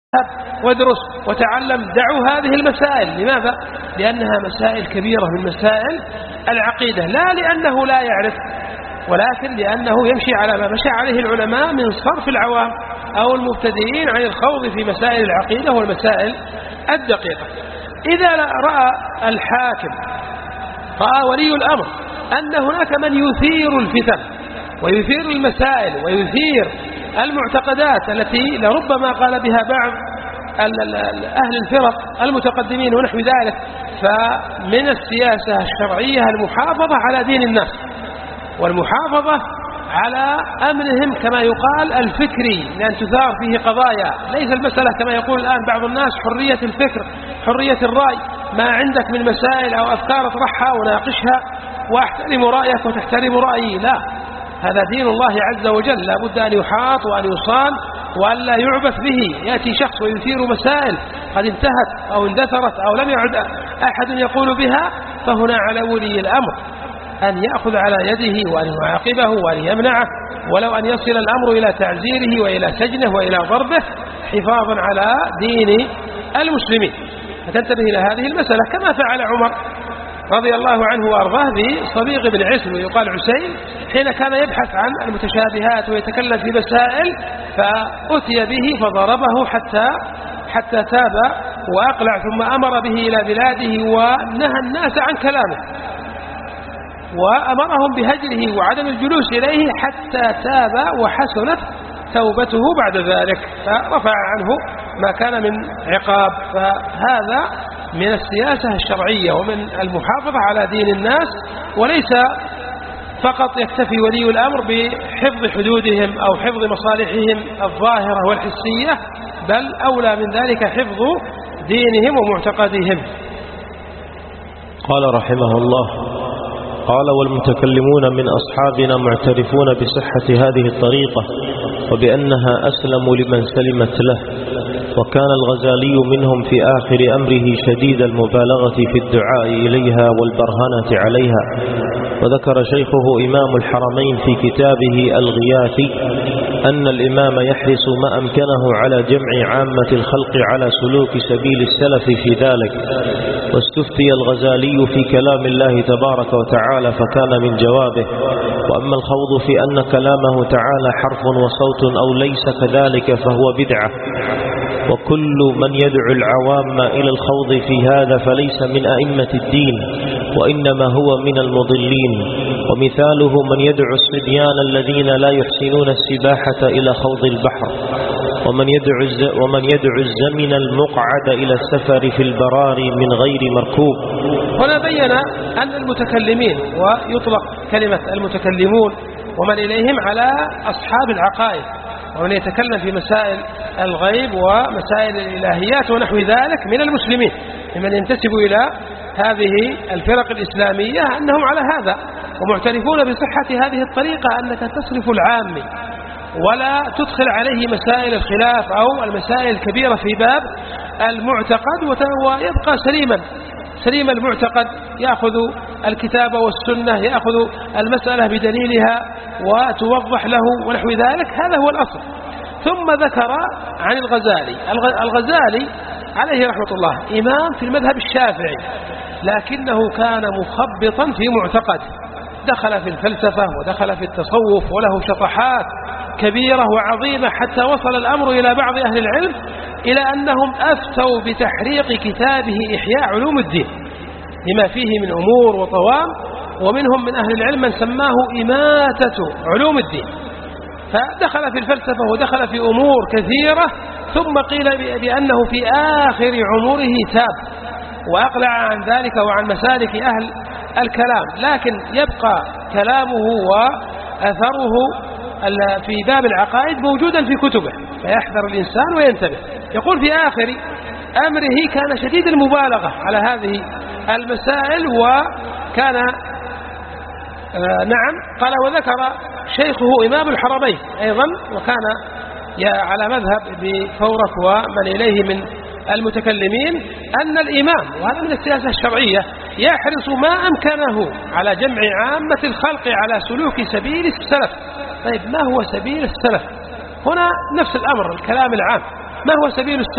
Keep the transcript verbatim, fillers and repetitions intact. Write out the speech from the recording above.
وادرس وتعلم، دعوا هذه المسائل. لماذا؟ لأنها مسائل كبيرة من مسائل العقيدة، لا لأنه لا يعرف، ولكن لأنه يمشي على ما مشى عليه العلماء من صرف العوام أو المبتدئين عن الخوض في مسائل العقيدة والمسائل الدقيقة. إذا رأى الحاكم، رأى ولي الأمر أن هناك من يثير الفتن ويثير المسائل ويثير المعتقدات التي لربما قال بها بعض أهل الفرق المتقدمين ونحو ذلك، فمن السياسة الشرعية المحافظة على دين الناس والمحافظة على أمنهم كما يقال الفكري، لأن تثار فيه قضايا. ليس المسألة كما يقول الآن بعض الناس حرية الفكر، حرية الرأي، ما عندك من مسائل أو أفكار اطرحها وناقشها وأحترم رأيك وتحترم رأيي. لا، هذا دين الله عز وجل، لا بد أن يحاط وأن يصان وأن لا يعبث به. يأتي شخص ويثير مسائل قد انتهت أو اندثرت أو لم يعد أحد يقول بها، فهنا على ولي الأمر أن يأخذ على يده وأن يعاقبه وأن يمنعه، ولو أن يصل الأمر إلى تعزيره وإلى سجنه وإلى ضربه، حفاظا على دين المسلمين. فتنتبه إلى هذه المسألة، كما فعل عمر رضي الله عنه وأرضاه بصبيغ بن عسل ويقال عسيل، حين كان يبحث عن المتشابهات ويتكلم في مسائل، فأتي به فضربه حتى حتى تاب وأقلع، ثم أمر به إلى بلاده ونهى الناس عن كلامه وأمرهم بهجره وعدم الجلوس إليه حتى تاب وحسنت توبته بعد ذلك، فرفع عنه ما كان من عقاب. فهذا من السياسة الشرعية ومن المحافظة على دين الناس، وليس فقط يكتفي ولي الأمر بحفظ حدودهم أو حفظ مصالحهم الظاهرة والحسية، بل أولى من ذلك حفظ دينهم ومعتقدهم. قال رحمه الله: قال: والمتكلمون من أصحابنا معترفون بصحة هذه الطريقة وبأنها أسلم لمن سلمت له، وكان الغزالي منهم في آخر أمره شديد المبالغة في الدعاء إليها والبرهنة عليها. وذكر شيخه إمام الحرمين في كتابه الغياثي أن الإمام يحرص ما أمكنه على جمع عامة الخلق على سلوك سبيل السلف في ذلك. واستفتي الغزالي في كلام الله تبارك وتعالى فكان من جوابه: وأما الخوض في أن كلامه تعالى حرف وصوت أو ليس كذلك فهو بدعة، وكل من يدعو العوام إلى الخوض في هذا فليس من أئمة الدين، وإنما هو من المضلين. ومثاله من يدعو الصبيان الذين لا يحسنون السباحة إلى خوض البحر، ومن يدعو ومن يدعو الزمن المقعد إلى السفر في البراري من غير مركوب. هنا بين أن المتكلمين، ويطلق كلمة المتكلمون ومن إليهم على أصحاب العقائد، ومن يتكلم في مسائل الغيب ومسائل الإلهيات ونحو ذلك من المسلمين، ممن ينتسب إلى هذه الفرق الإسلامية، أنهم على هذا ومعترفون بصحة هذه الطريقة، أنك تصرف العام ولا تدخل عليه مسائل الخلاف أو المسائل الكبيرة في باب المعتقد، ويبقى سليما سليم المعتقد، يأخذ الكتاب والسنة، يأخذ المسألة بدليلها وتوضح له ونحو ذلك. هذا هو الأصل. ثم ذكر عن الغزالي. الغزالي عليه رحمة الله إمام في المذهب الشافعي، لكنه كان مخبطا في معتقد، دخل في الفلسفة ودخل في التصوف، وله شطحات كبيرة وعظيمة، حتى وصل الأمر إلى بعض أهل العلم إلى أنهم أفتوا بتحريق كتابه إحياء علوم الدين لما فيه من أمور وطوام، ومنهم من أهل العلم من سماه إماتة علوم الدين. فدخل في الفلسفة ودخل في أمور كثيرة، ثم قيل بأنه في آخر عمره تاب وأقلع عن ذلك وعن مسالك أهل الكلام، لكن يبقى كلامه وأثره في باب العقائد موجودا في كتبه، فيحذر الإنسان وينتبه. يقول في آخر أمره كان شديد المبالغة على هذه المسائل، وكان آه نعم قال: وذكر شيخه إمام الحرمين أيضا، وكان على مذهب بفورك ومن إليه من المتكلمين، أن الإمام، وهذا من السياسة الشرعية، يحرص ما أمكنه على جمع عامة الخلق على سلوك سبيل السلف. طيب، ما هو سبيل السلف؟ هنا نفس الأمر، الكلام العام، ما هو سبيل السلف؟